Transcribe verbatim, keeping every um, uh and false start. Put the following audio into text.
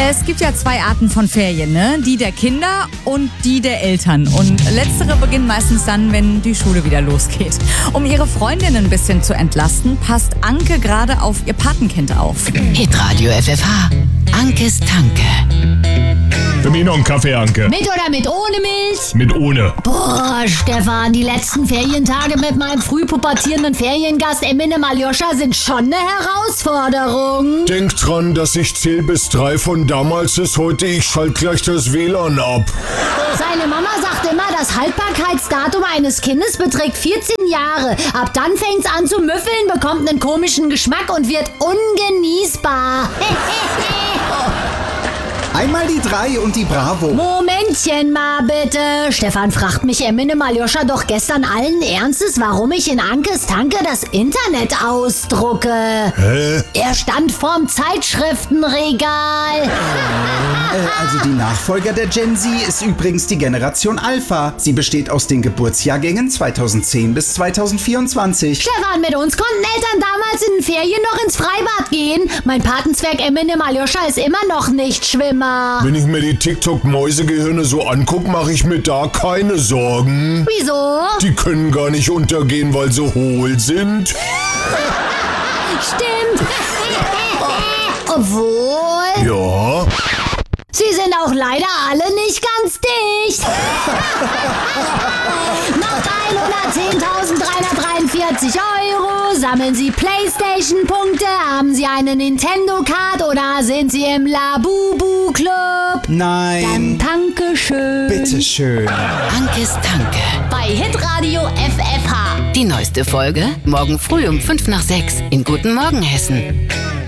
Es gibt ja zwei Arten von Ferien, ne? Die der Kinder und die der Eltern. Und letztere beginnen meistens dann, wenn die Schule wieder losgeht. Um ihre Freundinnen ein bisschen zu entlasten, passt Anke gerade auf ihr Patenkind auf. Hitradio F F H. Ankes Tanke. Für mich noch einen Kaffee, Anke. Mit oder mit ohne Milch? Mit ohne. Boah, Stefan, die letzten Ferientage mit meinem früh pubertierenden Feriengast Eminem Aljoscha sind schon eine Herausforderung. Denk dran, dass ich zähl bis drei von damals ist heute. Ich schalt gleich das W L A N ab. Seine Mama sagt immer, das Haltbarkeitsdatum eines Kindes beträgt vierzehn Jahre. Ab dann fängt's an zu müffeln, bekommt einen komischen Geschmack und wird ungenießbar. Einmal die drei und die Bravo. Momentchen mal bitte. Stefan fragt mich Eminem Aljoscha doch gestern allen Ernstes, warum ich in Ankes Tanke das Internet ausdrucke. Hä? Er stand vorm Zeitschriftenregal. Äh, also die Nachfolger der Gen Z ist übrigens die Generation Alpha. Sie besteht aus den Geburtsjahrgängen zweitausendzehn bis zweitausendvierundzwanzig. Stefan, mit uns konnten Eltern damals in den Ferien noch ins Freibad gehen. Mein Patenzwerg Eminem Aljoscha ist immer noch nicht Schwimmer. Wenn ich mir die TikTok-Mäusegehirne so anguck, mache ich mir da keine Sorgen. Wieso? Die können gar nicht untergehen, weil sie hohl sind. Stimmt. Obwohl... Ja. Sie sind auch leider alle nicht ganz dicht. Noch dreihundertzehntausenddreihundertdreiundvierzig Euro. Sammeln Sie PlayStation-Punkte? Haben Sie eine Nintendo-Card oder sind Sie im Labubu-Club? Nein. Dann Dankeschön. Bitteschön. Ankes Tanke. Bei Hitradio F F H. Die neueste Folge morgen früh um fünf nach sechs in Guten Morgen Hessen.